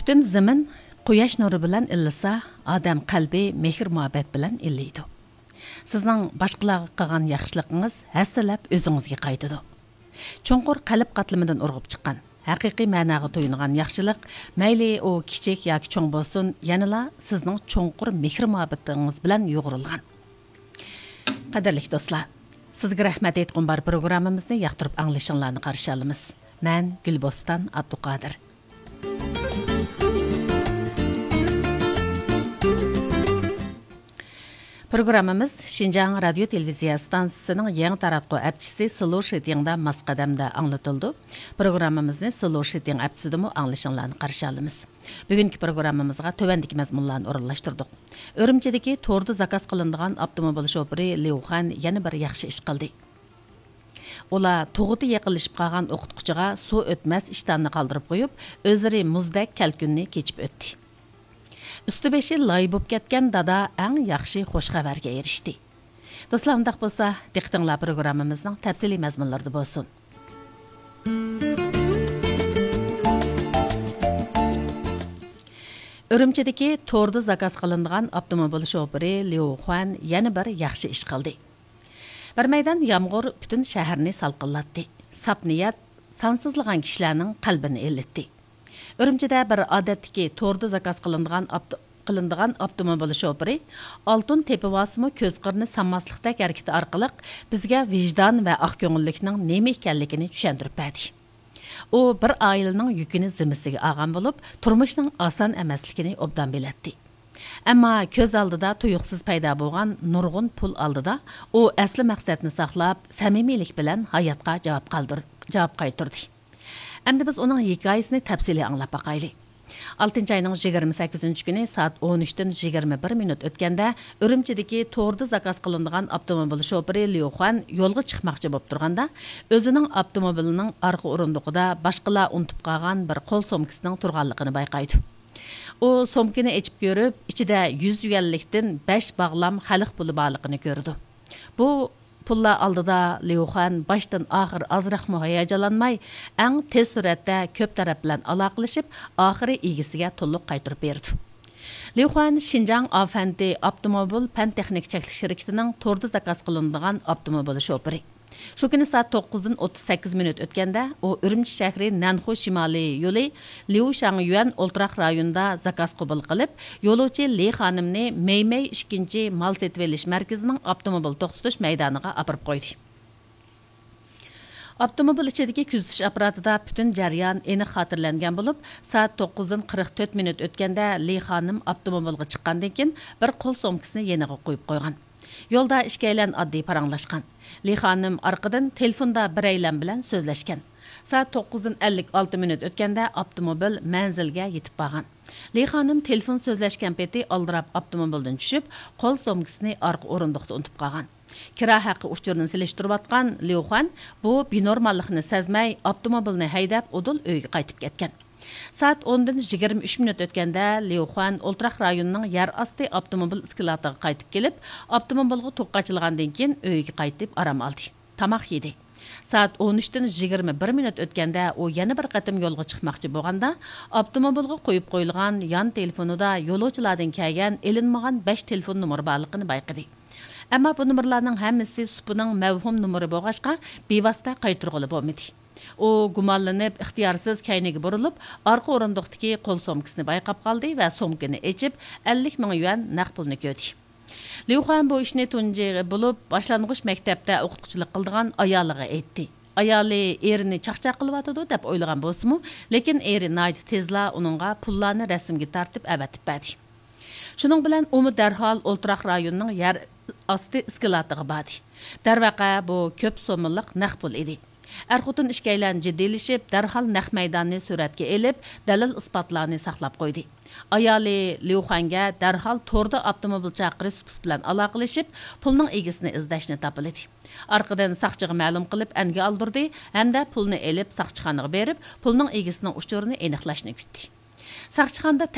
Bütün zemin quyosh nuri bilan illisa, odam qalbi mehr-muhabbat bilan illaydi. Sizning boshqalarga qilgan yaxshiligingiz hassalab o'zingizga qaytadi. Cho'nqur qalb qatlamidan urg'ib chiqqan, haqiqiy ma'noga to'yingan yaxshilik, mayli u kichik yoki cho'ng bo'lsin, yanala sizning cho'nqur mehr-muhabbatingiz bilan yo'g'rilgan. Qadrli do'stlar, sizga rahmat aytgan bar programmamizni yoqtirib anglashingizni qarshi olamiz. Men Gulbostan Abduqodir. Programmamiz Şinjan Radio Televiziya stansiyasining yangi taratqu apchisi Slow Shitingda masqadamda anglatildi. Programmamizni Slow Shiting apchisidami anglashingizni qarshi olamiz. Bugungi programmamizga tövandagi mazmunlarni o'rinlashtirdik. Urumchidagi to'rda zakaz qilinadigan avtomobil shoferi Leuxan yana bir yaxshi ish qildi. Ular tug'uti yaqinlashib qolgan o'qituvchiga suv o'tmas ishtanni qoldirib qo'yib, o'zlari muzdek kalkunni kechib o'tdi. Üstü beşi lay bo'lib ketgan dada eng yaxshi xush xabarga erishdi. Do'stlar, undaq bo'lsa, diqqatinglar programmamizning tafsiliy mazmunlarida bo'lsin. Urumchidagi to'rda zakaz qilinadigan avtomobil shoferi Leuxan yana bir yaxshi ish qildi. Bir maydon yomg'ir butun shaharni salqinlatdi. Sap niyat sansizlagan kishilarning qalbini elitdi. Urumchida bir odatdagi to'rda zakaz qilinadigan avtomobil shoferi oltin tepivosimi ko'z qirni sanmaslikdek harakati orqali bizga vijdon va oqko'ngillikning nima ekanligini tushuntirib berdi. U bir oilaning yukini zimmasiga olgan bo'lib, turmushning oson emasligini obdan bilatdi. Ammo ko'z oldida tuyuqsiz paydo bo'lgan nurg'un pul oldida u asli maqsadni saqlab, samimiylik bilan hayotga javob qaytardi. Endi biz uning hikoyasini tafsili anglab baqaylik. 6 ayning 28 kuni soat 13dan 21 minut o'tganda Urumchidagi to'rda zakaz qilinadigan avtomobil shoferi Leuxan yo'lga chiqmoqchi bo'lib turganda, o'zining avtomobilining orqa o'rindig'ida boshqalar unutib qolgan bir qo'l somkasining turganligini bayqaydi. U somkani ochib ko'rib, ichida 100 yuanlikdan 5 bog'lam xalq puli borligini ko'rdi. Bu pullar oldida Leuxan başdan axir azraqmı hayajalanmay, eng tez suratda ko'p taraf bilan aloqalashib, oxiri egisiga to'liq qaytarib berdi. Leuxan Şinjan Afendi avtomobil fan texnik cheklik shirkatining to'rda zakaz qilinadigan avtomobil shoferi. Shu kuni soat 9dan 38 minut o'tganda u Urumchi shahri Nanxu shimoliy yo'li Liushanyuan o'ltiraq rayonida zakaz qabul qilib, yo'lovchi Li xonimni Meymey 2-chi mal setib olish markazining avtomobil to'xtatish maydoniga olib qo'ydi. Avtomobil ichidagi kuzatish apparatida butun jarayon aniq xotirlangan bo'lib, soat 9dan 44 minut o'tganda Li xonim avtomobilga chiqqandan keyin bir qo'l somkasini yeniga qo'yib qo'ygan. Yo'lda ishkaylan oddiy paranglashgan. Li xonim orqadan telefonda bir aylan bilan so'zlashgan. Soat 9dan 56 minut o'tganda avtomobil manzilga yetib borgan. Li xonim telefon so'zlashgan peti oldirab avtomobildan tushib, qo'l somkasini orqa o'rindiqda unutib qolgan. Kira haqqi uchurini selishtirayotgan Leuxan bu binormallikni sezmay avtomobilni haydab udul uyga qaytib ketgan. Saat 10dan 23 minut o'tganda Leuxan o'ltiraq rayonining yer osti avtomobil isklatiga qaytib kelib, avtomobilga to'q qachilgandan keyin uyga qaytib aram oldi. Tamoq yedi. Saat 13dan 21 minut o'tganda u yana bir qatim yo'lga chiqmoqchi bo'lganda, avtomobilga qo'yib qo'yilgan yon telefonida yo'lovchilardan kelgan elinmagan 5 telefon nomeri borligini bayqadi. Ammo bu nomerlarning hammasi supuning mavhum nomeri bo'lg'achqa bevosita qaytarg'ili bo'lmadi. U gumonlanib, ixtiyorsiz kayniga burilib, orqa o'rindiqdagi qo'l somkasini bayqab qoldi va somkani echib 50 ming yuan naqd pulni ko'rdi. Leuxan bu ishni tunji bo'lib, boshlang'ich maktabda o'qituvchilik qilgan ayoliga aytdi. Ayoli erini chaqchaq qilyotdi deb o'ylagan bo'lsa-mu, lekin eri nayt tezla uningga pullarni rasmga tortib avatib berdi. Shuning bilan u darhol o'ltiraq rayonining yer osti isklatiga bordi. Darvaqa bu ko'p so'mlik naqd pul edi. Er-xotin ishkaylan jiddiylashib, darhol naq maydonni suratga elib, dalil isbotlarni saqlab qo'ydi. Ayoli Leuxanga darhol to'rda avtomobil chaqirish bilan aloqalashib, pulning egisini izlashni topildi. Orqadan saqchiga ma'lum qilib, anga oldirdi hamda pulni elib saqchixonaga berib, pulning egisining uchurini aniqlashni kutdi. Saqchixonada